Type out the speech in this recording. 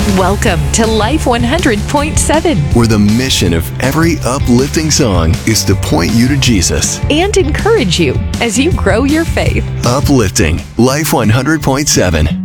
Welcome to Life 100.7 where the mission of every uplifting song is to point you to Jesus. and encourage you as you grow your faith. Uplifting Life 100.7.